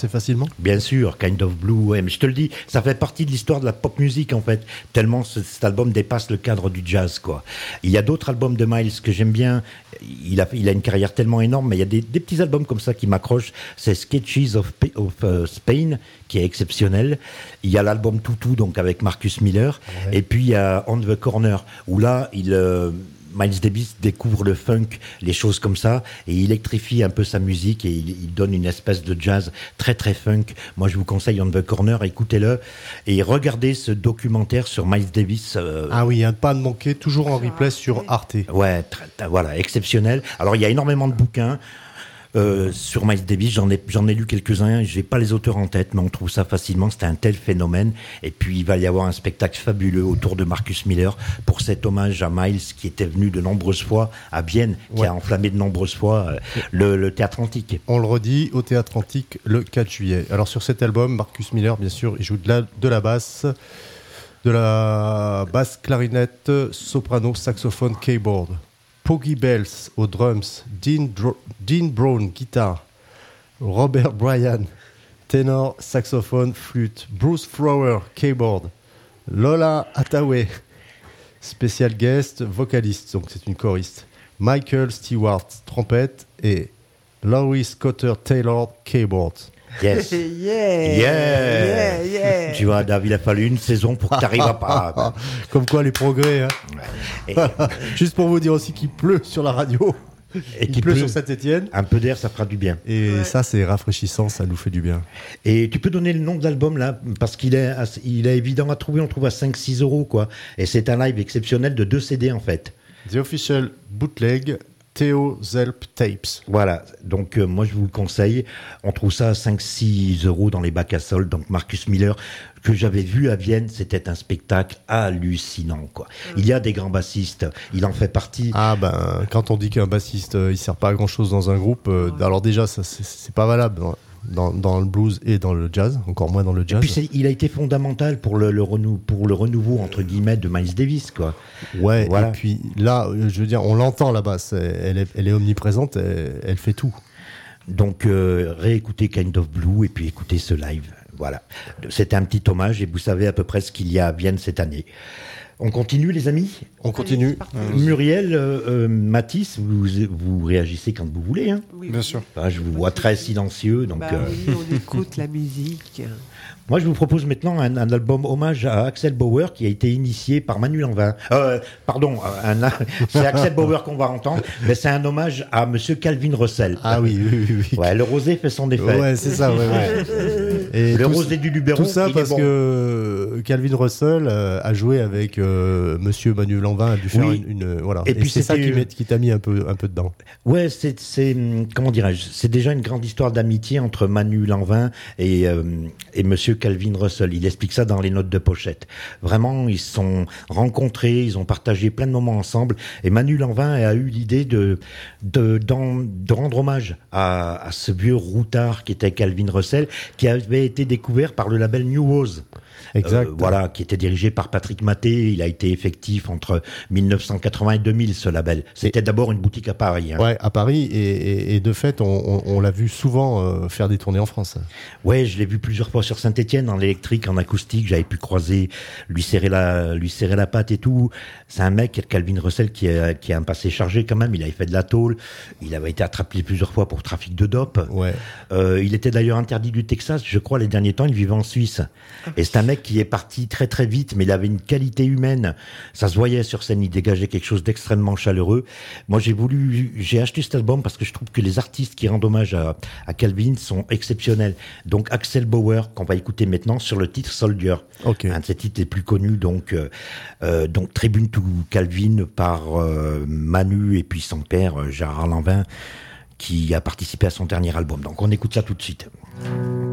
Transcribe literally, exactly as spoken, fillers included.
assez facilement. Bien sûr, Kind of Blue, ouais, mais je te le dis, ça fait partie de l'histoire de la pop music en fait, tellement ce, cet album dépasse le cadre du jazz, quoi. Il y a d'autres albums de Miles que j'aime bien, il a, il a une carrière tellement énorme, mais il y a des, des petits albums comme ça qui m'accrochent, c'est Sketches of, of uh, Spain, qui est exceptionnel, il y a l'album Toutou, donc avec Marcus Miller, ouais. Et puis il y a On the Corner, où là, il... Euh, Miles Davis découvre le funk, les choses comme ça, et il électrifie un peu sa musique et il, il donne une espèce de jazz très très funk. Moi, je vous conseille On the Corner, écoutez-le et regardez ce documentaire sur Miles Davis. Euh... Ah oui, un pas de manquer, toujours en replay sur Arte. Ouais, très, voilà, exceptionnel. Alors, il y a énormément de bouquins. Euh, sur Miles Davis, j'en ai, j'en ai lu quelques-uns, j'ai pas les auteurs en tête, mais on trouve ça facilement, c'était un tel phénomène, et puis il va y avoir un spectacle fabuleux autour de Marcus Miller, pour cet hommage à Miles, qui était venu de nombreuses fois à Vienne, qui ouais. a enflammé de nombreuses fois euh, le, le Théâtre Antique. On le redit, au Théâtre Antique, le quatre juillet. Alors sur cet album, Marcus Miller, bien sûr, il joue de la, de la basse, de la basse clarinette, soprano, saxophone, keyboard. Poggy Bells aux drums, Dean, Dro- Dean Brown guitare, Robert Bryan ténor, saxophone, flûte, Bruce Flower keyboard, Lola Hathaway spécial guest, vocaliste, donc c'est une choriste, Michael Stewart trompette et Laurie Cotter Taylor keyboard. Yes. yeah. Yeah. Yeah, yeah. Tu vois, Dave, il a fallu une saison pour que tu arrives à pas. Comme quoi, les progrès. Hein. Et... Juste pour vous dire aussi qu'il pleut sur la radio. Et il qu'il pleut, pleut sur Saint-Étienne. Un peu d'air, ça fera du bien. Et ouais. ça, c'est rafraîchissant, ça nous fait du bien. Et tu peux donner le nom de l'album, là, parce qu'il est, il est évident à trouver, on trouve à cinq six euros, quoi. Et c'est un live exceptionnel de deux C D, en fait. The Official Bootleg Theo Zelp Tapes. Voilà, donc euh, moi je vous le conseille, on trouve ça à cinq six euros dans les bacs à soldes, donc Marcus Miller, que j'avais vu à Vienne, c'était un spectacle hallucinant, quoi. Il y a des grands bassistes, il en fait partie. Ah ben, quand on dit qu'un bassiste, euh, il sert pas à grand chose dans un groupe, euh, alors déjà, ça, c'est, c'est pas valable dans, dans le blues et dans le jazz, encore moins dans le jazz. Et puis c'est, il a été fondamental pour le, le, renou, pour le renouveau, entre guillemets, de Miles Davis, quoi. Ouais, voilà. Et puis là, je veux dire, on l'entend la basse, elle est, elle est omniprésente, elle, elle fait tout. Donc euh, réécoutez Kind of Blue et puis écoutez ce live. Voilà, c'était un petit hommage et vous savez à peu près ce qu'il y a à Vienne cette année. On continue, les amis ? On continue. Allez, Muriel, euh, euh, Mathis, vous, vous réagissez quand vous voulez. Hein. Oui, bien sûr. Enfin, je vous vois très silencieux. Donc, bah, euh... oui, on écoute la musique. Moi, je vous propose maintenant un, un album hommage à Axel Bauer qui a été initié par Manu Lanvin. Euh, pardon, un, c'est Axel Bauer qu'on va entendre, mais c'est un hommage à Monsieur Calvin Russell. Ah oui, oui, oui. oui. Ouais, le rosé fait son effet. Ouais, c'est ça. Ouais, ouais. Et le rosé du Luberon. Tout ça parce bon. que Calvin Russell euh, a joué avec euh, Monsieur Manu Lanvin, a dû faire oui. une, une voilà. Et, et puis c'est ça qui, met, qui t'a mis un peu, un peu dedans. Ouais, c'est, c'est comment dirais-je, c'est déjà une grande histoire d'amitié entre Manu Lanvin et euh, et Monsieur Calvin Russell. Il explique ça dans les notes de pochette. Vraiment, ils se sont rencontrés, ils ont partagé plein de moments ensemble. Et Manu Lanvin a eu l'idée de de, de, de rendre hommage à, à ce vieux routard qui était Calvin Russell, qui avait été découvert par le label New Oz. Exact. Euh, voilà, qui était dirigé par Patrick Maté. Il a été effectif entre dix-neuf cent quatre-vingts et deux mille, ce label. C'était et, d'abord une boutique à Paris. Hein. Ouais, à Paris. Et, et, et de fait, on, on, on l'a vu souvent euh, faire des tournées en France. Ouais, je l'ai vu plusieurs fois sur Saint-Étienne, en électrique, en acoustique. J'avais pu croiser, lui serrer la, lui serrer la patte et tout. C'est un mec, Calvin Russell, qui a, qui a un passé chargé quand même. Il avait fait de la tôle. Il avait été attrapé plusieurs fois pour trafic de dope. Ouais. Euh, il était d'ailleurs interdit du Texas, je crois, les derniers temps. Il vivait en Suisse. Et c'est un mec qui est parti très très vite, mais il avait une qualité humaine. Ça se voyait sur scène, il dégageait quelque chose d'extrêmement chaleureux. Moi, j'ai voulu, j'ai acheté cet album parce que je trouve que les artistes qui rendent hommage à, à Calvin sont exceptionnels. Donc, Axel Bauer, qu'on va écouter maintenant sur le titre Soldier. Okay. Un de ses titres les plus connus, donc, euh, euh, donc Tribune to Calvin par euh, Manu et puis son père, euh, Gérard Lanvin, qui a participé à son dernier album. Donc, on écoute ça tout de suite.